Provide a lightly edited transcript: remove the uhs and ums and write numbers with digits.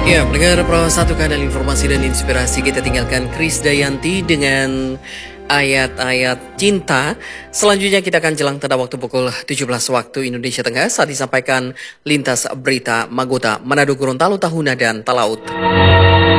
Ya, pendengar Pro 1 Kanal Informasi dan Inspirasi, kita tinggalkan Kris Dayanti dengan ayat-ayat cinta. Selanjutnya kita akan jelang pada waktu pukul 17 waktu Indonesia Tengah saat disampaikan lintas berita Magota, Manado, Gorontalo, Tahuna, dan Talaut.